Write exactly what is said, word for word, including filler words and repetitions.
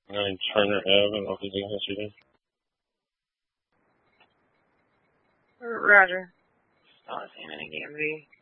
nine Turner Avenue, Oakland, Michigan. Roger. Oh, same in a D M V.